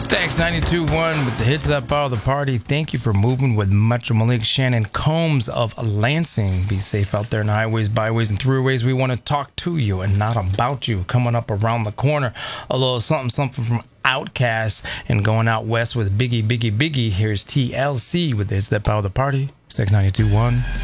Stax 92.1 with the hits that power the party. Thank you for moving with Metro Malik. Shannon Combs of Lansing. Be safe out there in the highways, byways, and throughways. We want to talk to you and not about you. Coming up around the corner, a little something from Outkast, and going out west with Biggie. Here's TLC with the hits that power the party. Stax 92.1.